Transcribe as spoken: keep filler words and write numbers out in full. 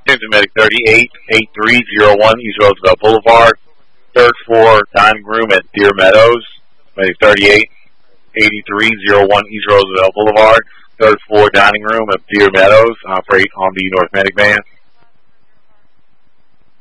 Medic thirty-eight eighty-three oh one East Roosevelt Boulevard, third floor dining room at Deer Meadows. Medic thirty-eight eighty-three oh one East Roosevelt Boulevard, third floor dining room at Deer Meadows. Operate on the North Medic van.